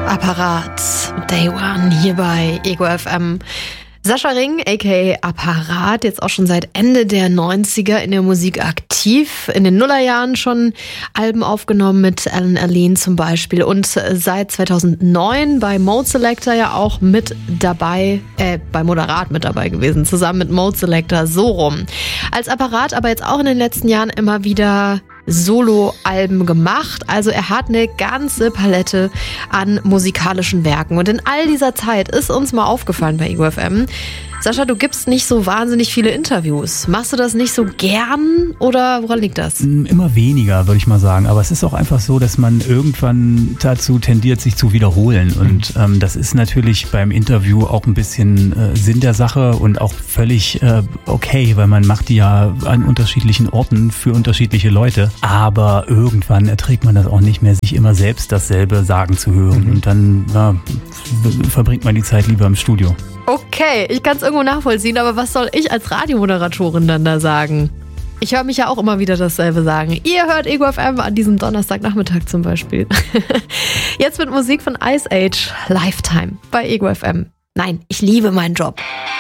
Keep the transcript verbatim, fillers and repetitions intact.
Apparat, Day One hier bei Ego F M. Sascha Ring, aka Apparat, jetzt auch schon seit Ende der neunziger in der Musik aktiv. In den Nullerjahren schon Alben aufgenommen mit Alan Aline zum Beispiel. Und seit zweitausendneun bei Mode Selector ja auch mit dabei, äh, bei Moderat mit dabei gewesen, zusammen mit Mode Selector, so rum. Als Apparat aber jetzt auch in den letzten Jahren immer wieder Solo-Alben gemacht. Also er hat eine ganze Palette an musikalischen Werken. Und in all dieser Zeit ist uns mal aufgefallen bei Ego F M, Sascha, du gibst nicht so wahnsinnig viele Interviews. Machst du das nicht so gern oder woran liegt das? Immer weniger, würde ich mal sagen. Aber es ist auch einfach so, dass man irgendwann dazu tendiert, sich zu wiederholen. Und ähm, das ist natürlich beim Interview auch ein bisschen äh, Sinn der Sache und auch völlig äh, okay, weil man macht die ja an unterschiedlichen Orten für unterschiedliche Leute. Aber irgendwann erträgt man das auch nicht mehr, sich immer selbst dasselbe sagen zu hören. Mhm. Und dann ja, verbringt man die Zeit lieber im Studio. Okay, ich kann es irgendwo nachvollziehen, aber was soll ich als Radiomoderatorin dann da sagen? Ich höre mich ja auch immer wieder dasselbe sagen. Ihr hört Ego F M an diesem Donnerstagnachmittag zum Beispiel. Jetzt mit Musik von Ice Age, Lifetime bei Ego F M. Nein, ich liebe meinen Job.